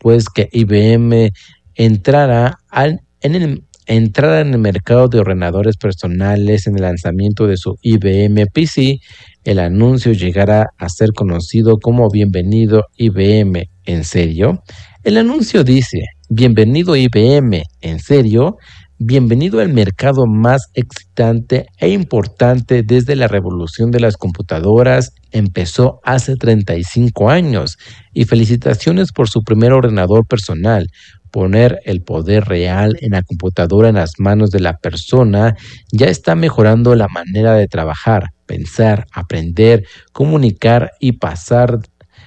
después que IBM entrara en el mercado de ordenadores personales en el lanzamiento de su IBM PC, el anuncio llegara a ser conocido como Bienvenido IBM. ¿En serio? El anuncio dice: Bienvenido IBM. ¿En serio? Bienvenido al mercado más excitante e importante desde la revolución de las computadoras. Empezó hace 35 años y felicitaciones por su primer ordenador personal. Poner el poder real en la computadora en las manos de la persona ya está mejorando la manera de trabajar, pensar, aprender, comunicar y pasar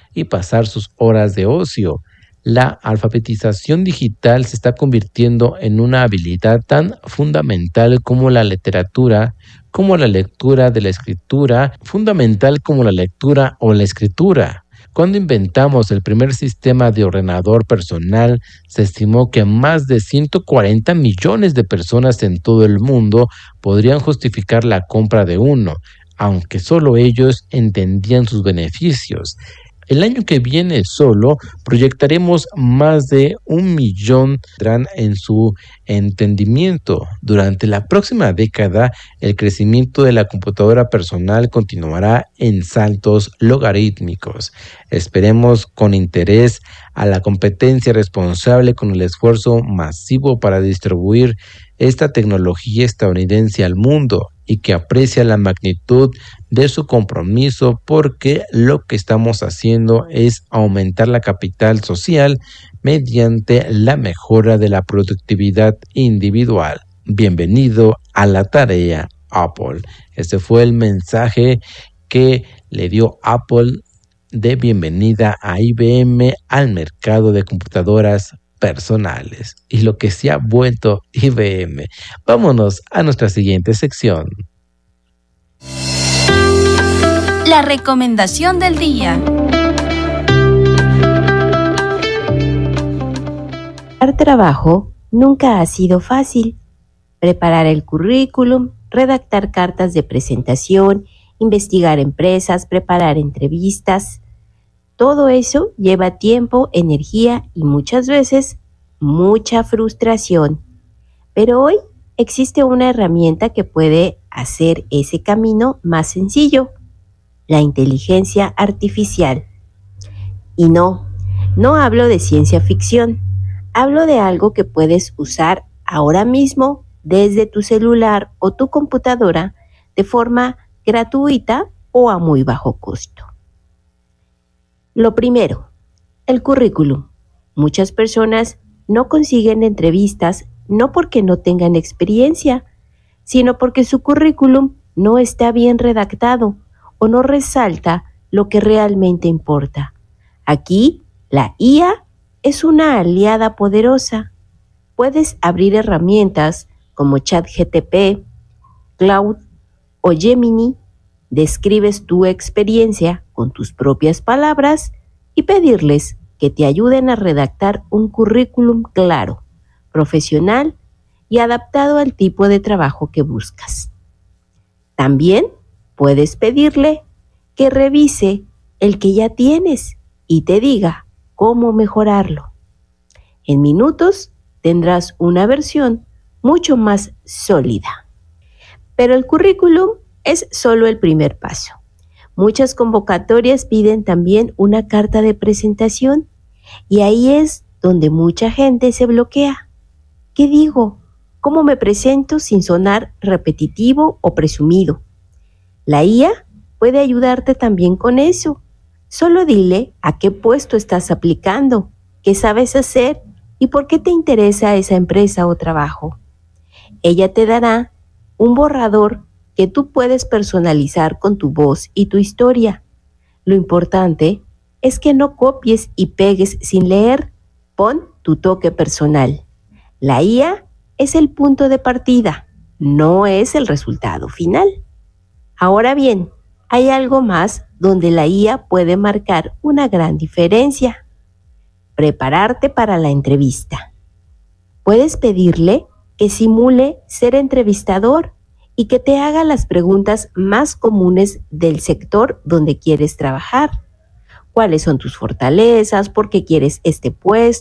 sus horas de ocio. La alfabetización digital se está convirtiendo en una habilidad tan fundamental como la literatura, como la lectura de la escritura, fundamental como la lectura o la escritura. Cuando inventamos el primer sistema de ordenador personal, se estimó que más de 140 millones de personas en todo el mundo podrían justificar la compra de uno, aunque solo ellos entendían sus beneficios. El año que viene solo proyectaremos más de 1 millón en su entendimiento. Durante la próxima década, el crecimiento de la computadora personal continuará en saltos logarítmicos. Esperemos con interés a la competencia responsable con el esfuerzo masivo para distribuir esta tecnología estadounidense al mundo y que aprecia la magnitud de su compromiso, porque lo que estamos haciendo es aumentar la capital social mediante la mejora de la productividad individual. Bienvenido a la tarea, Apple. Este fue el mensaje que le dio Apple de bienvenida a IBM al mercado de computadoras personales y lo que se ha vuelto IBM. Vámonos a nuestra siguiente sección. La recomendación del día. Buscar trabajo nunca ha sido fácil. Preparar el currículum, redactar cartas de presentación, investigar empresas, preparar entrevistas. Todo eso lleva tiempo, energía y muchas veces mucha frustración. Pero hoy existe una herramienta que puede hacer ese camino más sencillo: la inteligencia artificial. Y no hablo de ciencia ficción. Hablo de algo que puedes usar ahora mismo desde tu celular o tu computadora de forma gratuita o a muy bajo costo. Lo primero, el currículum. Muchas personas no consiguen entrevistas no porque no tengan experiencia, sino porque su currículum no está bien redactado o no resalta lo que realmente importa. Aquí, la IA es una aliada poderosa. Puedes abrir herramientas como ChatGPT, Claude o Gemini, describes tu experiencia con tus propias palabras y pedirles que te ayuden a redactar un currículum claro, profesional y adaptado al tipo de trabajo que buscas. También puedes pedirle que revise el que ya tienes y te diga cómo mejorarlo. En minutos tendrás una versión mucho más sólida. Pero el currículum es solo el primer paso. Muchas convocatorias piden también una carta de presentación y ahí es donde mucha gente se bloquea. ¿Qué digo? ¿Cómo me presento sin sonar repetitivo o presumido? La IA puede ayudarte también con eso. Solo dile a qué puesto estás aplicando, qué sabes hacer y por qué te interesa esa empresa o trabajo. Ella te dará un borrador que tú puedes personalizar con tu voz y tu historia. Lo importante es que no copies y pegues sin leer. Pon tu toque personal. La IA es el punto de partida, no es el resultado final. Ahora bien, hay algo más donde la IA puede marcar una gran diferencia. Prepararte para la entrevista. Puedes pedirle que simule ser entrevistador y que te haga las preguntas más comunes del sector donde quieres trabajar. ¿Cuáles son tus fortalezas? ¿Por qué quieres este puesto?